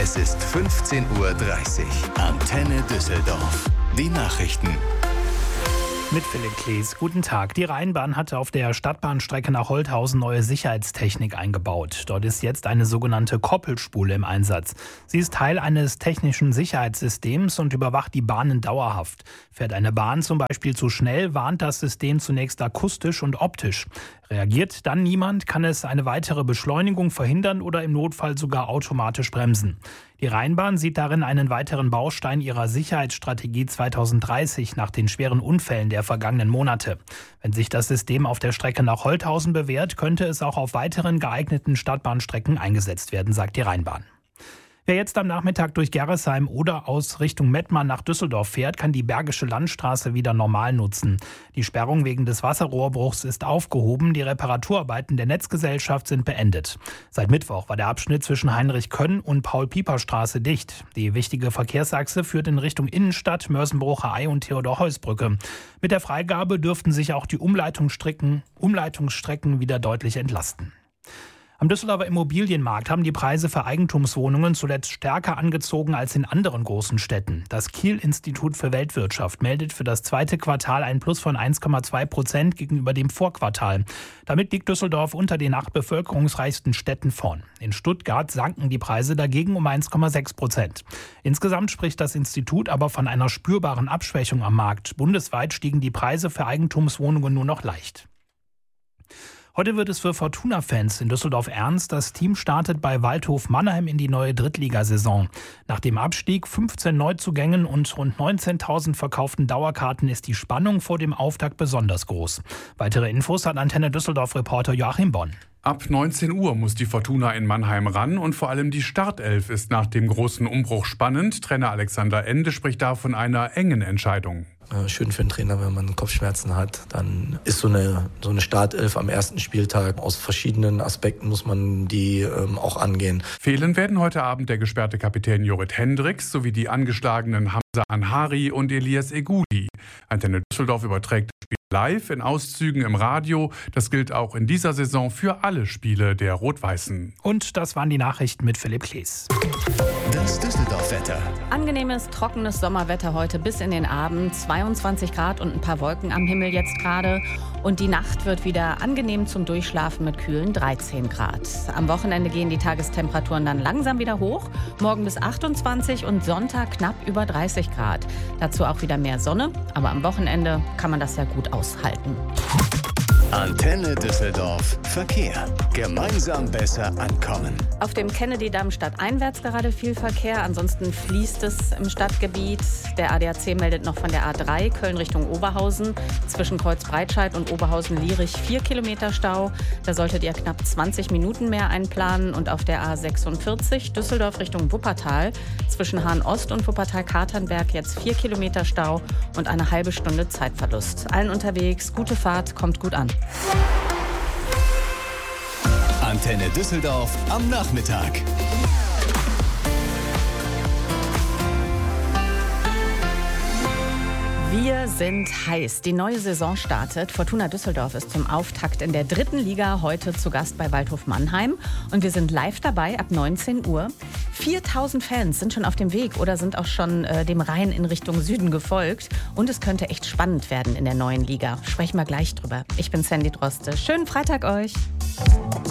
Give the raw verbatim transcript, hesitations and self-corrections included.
Es ist fünfzehn Uhr dreißig. Antenne Düsseldorf. Die Nachrichten. Mit Philipp Klees. Guten Tag. Die Rheinbahn hatte auf der Stadtbahnstrecke nach Holthausen neue Sicherheitstechnik eingebaut. Dort ist jetzt eine sogenannte Koppelspule im Einsatz. Sie ist Teil eines technischen Sicherheitssystems und überwacht die Bahnen dauerhaft. Fährt eine Bahn zum Beispiel zu schnell, warnt das System zunächst akustisch und optisch. Reagiert dann niemand, kann es eine weitere Beschleunigung verhindern oder im Notfall sogar automatisch bremsen. Die Rheinbahn sieht darin einen weiteren Baustein ihrer Sicherheitsstrategie zweitausenddreißig nach den schweren Unfällen der vergangenen Monate. Wenn sich das System auf der Strecke nach Holthausen bewährt, könnte es auch auf weiteren geeigneten Stadtbahnstrecken eingesetzt werden, sagt die Rheinbahn. Wer jetzt am Nachmittag durch Gerresheim oder aus Richtung Mettmann nach Düsseldorf fährt, kann die Bergische Landstraße wieder normal nutzen. Die Sperrung wegen des Wasserrohrbruchs ist aufgehoben, die Reparaturarbeiten der Netzgesellschaft sind beendet. Seit Mittwoch war der Abschnitt zwischen Heinrich-Können und Paul-Pieper-Straße dicht. Die wichtige Verkehrsachse führt in Richtung Innenstadt, Mörsenbrucher Ei und Theodor-Heuss-Brücke. Mit der Freigabe dürften sich auch die Umleitungsstrecken, Umleitungsstrecken wieder deutlich entlasten. Am Düsseldorfer Immobilienmarkt haben die Preise für Eigentumswohnungen zuletzt stärker angezogen als in anderen großen Städten. Das Kiel-Institut für Weltwirtschaft meldet für das zweite Quartal ein Plus von eins Komma zwei Prozent gegenüber dem Vorquartal. Damit liegt Düsseldorf unter den acht bevölkerungsreichsten Städten vorn. In Stuttgart sanken die Preise dagegen um eins Komma sechs Prozent. Insgesamt spricht das Institut aber von einer spürbaren Abschwächung am Markt. Bundesweit stiegen die Preise für Eigentumswohnungen nur noch leicht. Heute wird es für Fortuna-Fans in Düsseldorf ernst. Das Team startet bei Waldhof Mannheim in die neue Drittligasaison. Nach dem Abstieg, fünfzehn Neuzugängen und rund neunzehntausend verkauften Dauerkarten ist die Spannung vor dem Auftakt besonders groß. Weitere Infos hat Antenne Düsseldorf-Reporter Joachim Bonn. Ab neunzehn Uhr muss die Fortuna in Mannheim ran und vor allem die Startelf ist nach dem großen Umbruch spannend. Trainer Alexander Ende spricht da von einer engen Entscheidung. Schön für einen Trainer, wenn man Kopfschmerzen hat. Dann ist so eine, so eine Startelf am ersten Spieltag. Aus verschiedenen Aspekten muss man die ähm, auch angehen. Fehlen werden heute Abend der gesperrte Kapitän Jorrit Hendricks sowie die angeschlagenen Hamza Anhari und Elias Eguli. Antenne Düsseldorf überträgt das Spiel live in Auszügen im Radio. Das gilt auch in dieser Saison für alle Spiele der Rot-Weißen. Und das waren die Nachrichten mit Philipp Klees. Das Düsseldorf-Wetter. Angenehmes, trockenes Sommerwetter heute bis in den Abend. zweiundzwanzig Grad und ein paar Wolken am Himmel jetzt gerade. Und die Nacht wird wieder angenehm zum Durchschlafen mit kühlen dreizehn Grad. Am Wochenende gehen die Tagestemperaturen dann langsam wieder hoch. Morgen bis achtundzwanzig und Sonntag knapp über dreißig Grad. Dazu auch wieder mehr Sonne. Aber am Wochenende kann man das ja gut aushalten. Antenne Düsseldorf. Verkehr. Gemeinsam besser ankommen. Auf dem Kennedy-Damm stadteinwärts gerade viel Verkehr. Ansonsten fließt es im Stadtgebiet. Der A D A C meldet noch von der A drei Köln Richtung Oberhausen. Zwischen Kreuzbreitscheid und Oberhausen-Lierich vier Kilometer Stau. Da solltet ihr knapp zwanzig Minuten mehr einplanen. Und auf der A sechsundvierzig Düsseldorf Richtung Wuppertal. Zwischen Hahn-Ost und Wuppertal-Katernberg jetzt vier Kilometer Stau und eine halbe Stunde Zeitverlust. Allen unterwegs, gute Fahrt, kommt gut an. Antenne Düsseldorf am Nachmittag. Wir sind heiß. Die neue Saison startet. Fortuna Düsseldorf ist zum Auftakt in der dritten Liga heute zu Gast bei Waldhof Mannheim. Und wir sind live dabei ab neunzehn Uhr. viertausend Fans sind schon auf dem Weg oder sind auch schon äh, dem Rhein in Richtung Süden gefolgt. Und es könnte echt spannend werden in der neuen Liga. Sprechen wir gleich drüber. Ich bin Sandy Droste. Schönen Freitag euch.